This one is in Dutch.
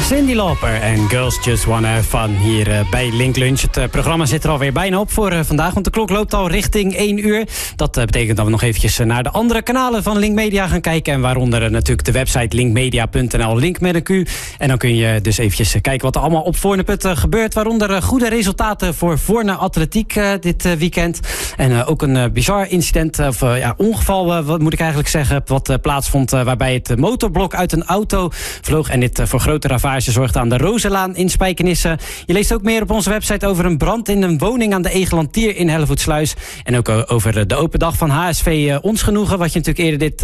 Cyndi Lauper en Girls Just Wanna Have Fun hier bij Link Lunch. Het programma zit er alweer bijna op voor vandaag, want de klok loopt al richting 1 uur. Dat betekent dat we nog eventjes naar de andere kanalen van Link Media gaan kijken. En waaronder natuurlijk de website linkmedia.nl, link met een Q. En dan kun je dus eventjes kijken wat er allemaal op Voorne-Putten gebeurt. Waaronder goede resultaten voor Voorne Atletiek dit weekend. En ook een bizar incident, of ongeval, wat moet ik eigenlijk zeggen, wat plaatsvond waarbij het motorblok uit een auto vloog en dit voor grote ravage zorgde aan de Rozenlaan in Spijkenisse. Je leest ook meer op onze website over een brand in een woning aan de Egelantier in Hellevoetsluis. En ook over de open dag van HSV Ons Genoegen, wat je natuurlijk eerder dit